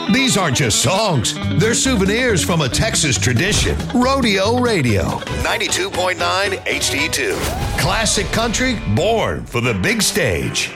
These aren't just songs. They're souvenirs from a Texas tradition. Rodeo Radio, 92.9 HD2. Classic country born for the big stage.